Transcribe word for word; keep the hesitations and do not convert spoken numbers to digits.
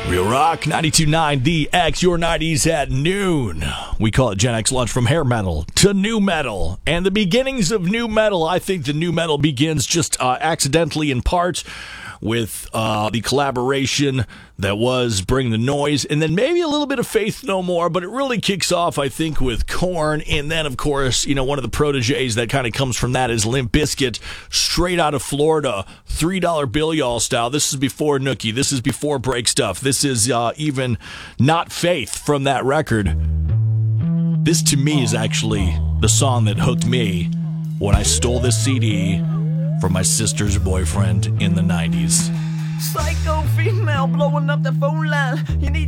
Real Rock, ninety-two point nine The X, your nineties at noon. We call it Gen X Lunch, from hair metal to new metal. And the beginnings of new metal, I think the new metal begins just uh, accidentally in part with uh, the collaboration that was Bring the Noise, and then maybe a little bit of Faith No More, but it really kicks off, I think, with Korn, and then, of course, you know, one of the proteges that kind of comes from that is Limp Bizkit, straight out of Florida, three dollar bill y'all style. This is before Nookie, this is before Break Stuff, this is uh, even not Faith from that record. This, to me, is actually the song that hooked me when I stole this C D from my sister's boyfriend in the nineties. Psycho female blowing up the phone line. You need